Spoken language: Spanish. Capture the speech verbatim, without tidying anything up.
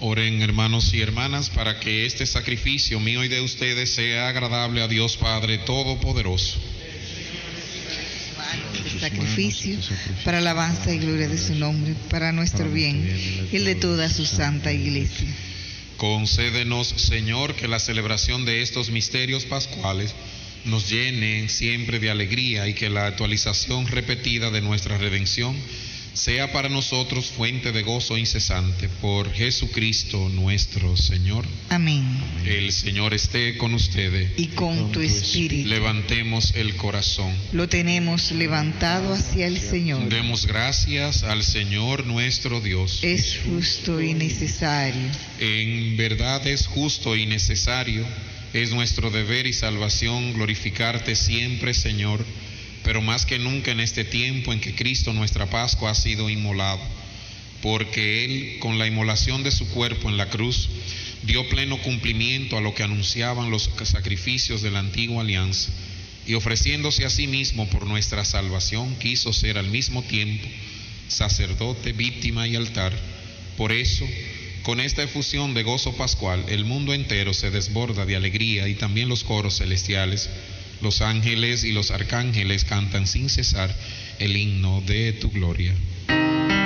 Oren, hermanos y hermanas, para que este sacrificio mío y de ustedes sea agradable a Dios Padre Todopoderoso. Este sacrificio para alabanza y gloria de su nombre, para nuestro bien y el de toda su santa Iglesia. Concédenos, Señor, que la celebración de estos misterios pascuales nos llene siempre de alegría y que la actualización repetida de nuestra redención sea para nosotros fuente de gozo incesante. Por Jesucristo nuestro Señor. Amén. El Señor esté con ustedes. Y con tu espíritu. Levantemos el corazón. Lo tenemos levantado hacia el Señor. Demos gracias al Señor nuestro Dios. Es justo y necesario. En verdad es justo y necesario. Es nuestro deber y salvación glorificarte siempre, Señor, pero más que nunca en este tiempo en que Cristo nuestra Pascua ha sido inmolado, porque Él, con la inmolación de su cuerpo en la cruz, dio pleno cumplimiento a lo que anunciaban los sacrificios de la antigua alianza, y ofreciéndose a sí mismo por nuestra salvación, quiso ser al mismo tiempo sacerdote, víctima y altar. Por eso, con esta efusión de gozo pascual, el mundo entero se desborda de alegría, y también los coros celestiales. Los ángeles y los arcángeles cantan sin cesar el himno de tu gloria.